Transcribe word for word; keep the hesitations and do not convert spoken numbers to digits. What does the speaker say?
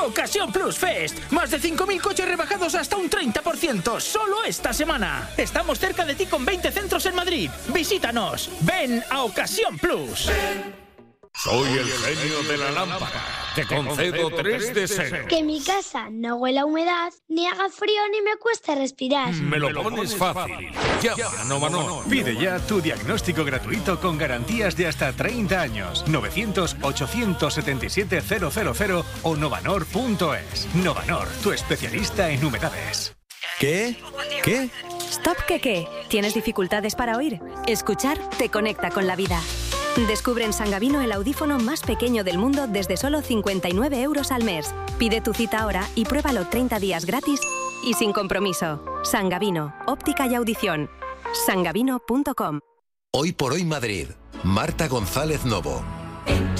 Ocasión Plus Fest. Más de cinco mil coches rebajados hasta un treinta por ciento. Solo esta semana. Estamos cerca de ti con veinte centros en Madrid. Visítanos. Ven a Ocasión Plus. Soy el genio de la lámpara. Te concedo tres deseos. Que mi casa no huela a humedad, ni haga frío, ni me cueste respirar. Me lo pones fácil. Llama a Novanor. Pide ya tu diagnóstico gratuito con garantías de hasta treinta años. novecientos, ochocientos setenta y siete, cero cero cero o novanor punto es. Novanor, tu especialista en humedades. ¿Qué? ¿Qué? Stop, ¿qué qué? ¿Tienes dificultades para oír? Escuchar te conecta con la vida. Descubre en Sangavino el audífono más pequeño del mundo desde solo cincuenta y nueve euros al mes. Pide tu cita ahora y pruébalo treinta días gratis y sin compromiso. Sangavino, óptica y audición. sangavino punto com. Hoy por hoy Madrid. Marta González Novo.